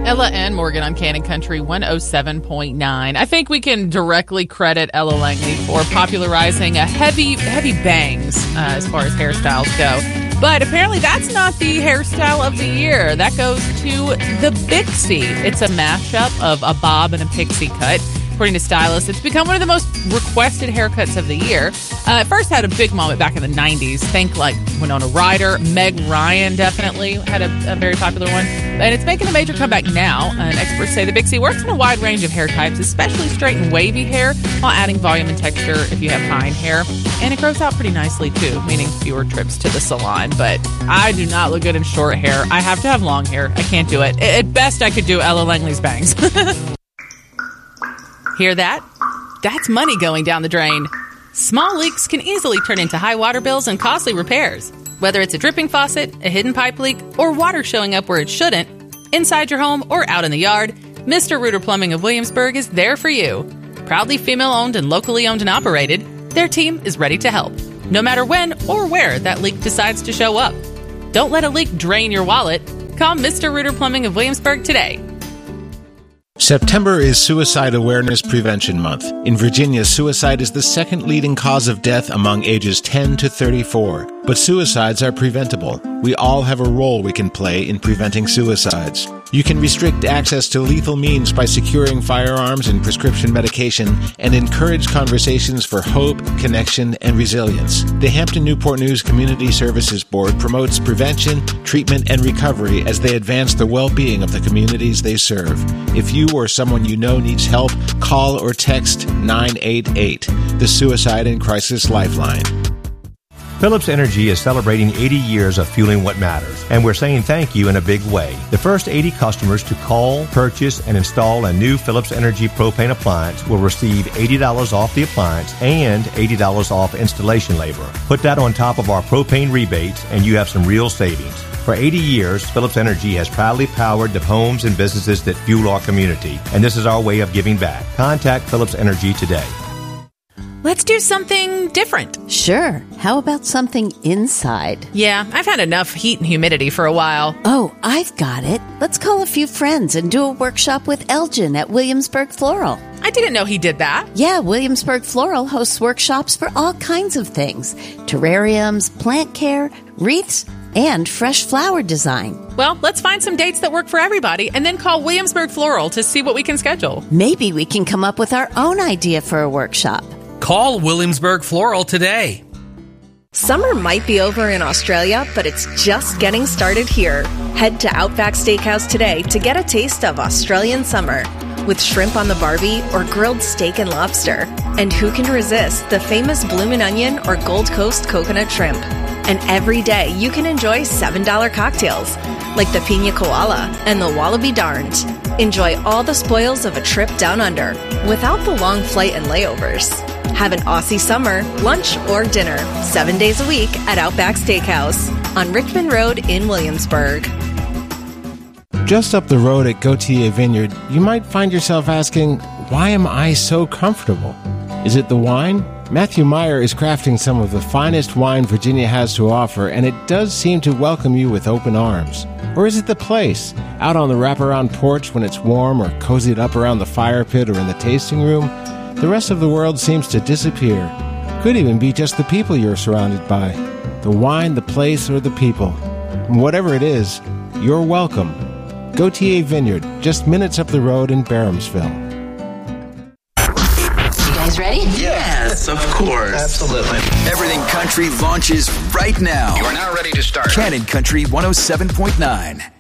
Ella and Morgan on Cannon Country 107.9. I think we can directly credit Ella Langley for popularizing a heavy bangs as far as hairstyles go. But apparently that's not the hairstyle of the year. That goes to the Bixie. It's a mashup of a bob and a pixie cut. According to stylists, it's become one of the most requested haircuts of the year. It first had a big moment back in the 90s. Think like Winona Ryder, Meg Ryan definitely had a very popular one. And it's making a major comeback now. And experts say the Bixie works in a wide range of hair types, especially straight and wavy hair, while adding volume and texture if you have fine hair. And it grows out pretty nicely too, meaning fewer trips to the salon. But I do not look good in short hair. I have to have long hair. I can't do it. At best, I could do Ella Langley's bangs. Hear that? That's money going down the drain. Small leaks can easily turn into high water bills and costly repairs. Whether it's a dripping faucet, a hidden pipe leak, or water showing up where it shouldn't, inside your home or out in the yard, Mr. Rooter Plumbing of Williamsburg is there for you. Proudly female-owned and locally owned and operated, their team is ready to help, no matter when or where that leak decides to show up. Don't let a leak drain your wallet. Call Mr. Rooter Plumbing of Williamsburg today. September is Suicide Awareness Prevention Month. In Virginia, suicide is the second leading cause of death among ages 10 to 34. But suicides are preventable. We all have a role we can play in preventing suicides. You can restrict access to lethal means by securing firearms and prescription medication and encourage conversations for hope, connection, and resilience. The Hampton-Newport News Community Services Board promotes prevention, treatment, and recovery as they advance the well-being of the communities they serve. If you or someone you know needs help, call or text 988, the Suicide and Crisis Lifeline. Phillips Energy is celebrating 80 years of fueling what matters, and we're saying thank you in a big way. The first 80 customers to call, purchase, and install a new Phillips Energy propane appliance will receive $80 off the appliance and $80 off installation labor. Put that on top of our propane rebates, and you have some real savings. For 80 years, Phillips Energy has proudly powered the homes and businesses that fuel our community, and this is our way of giving back. Contact Phillips Energy today. Let's do something different. Sure. How about something inside? Yeah, I've had enough heat and humidity for a while. Oh, I've got it. Let's call a few friends and do a workshop with Elgin at Williamsburg Floral. I didn't know he did that. Yeah, Williamsburg Floral hosts workshops for all kinds of things. Terrariums, plant care, wreaths, and fresh flower design. Well, let's find some dates that work for everybody and then call Williamsburg Floral to see what we can schedule. Maybe we can come up with our own idea for a workshop. Call Williamsburg Floral today. Summer might be over in Australia, but it's just getting started here. Head to Outback Steakhouse today to get a taste of Australian summer with shrimp on the barbie or grilled steak and lobster. And who can resist the famous bloomin' onion or Gold Coast coconut shrimp? And every day you can enjoy $7 cocktails like the Pina Koala and the Wallaby Darned. Enjoy all the spoils of a trip down under without the long flight and layovers. Have an Aussie summer, lunch, or dinner, 7 days a week at Outback Steakhouse on Richmond Road in Williamsburg. Just up the road at Gautier Vineyard, you might find yourself asking, why am I so comfortable? Is it the wine? Matthew Meyer is crafting some of the finest wine Virginia has to offer, and it does seem to welcome you with open arms. Or is it the place? Out on the wraparound porch when it's warm, or cozied up around the fire pit or in the tasting room? The rest of the world seems to disappear. Could even be just the people you're surrounded by. The wine, the place, or the people. And whatever it is, you're welcome. Gautier Vineyard, just minutes up the road in Barhamsville. You guys ready? Yes, of course. Absolutely. Everything Country launches right now. You are now ready to start. Cannon Country 107.9.